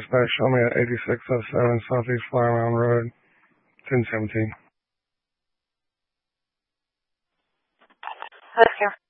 dispatch. Show me at 8607 Southeast Flower Mound Road, 1017. Let's go.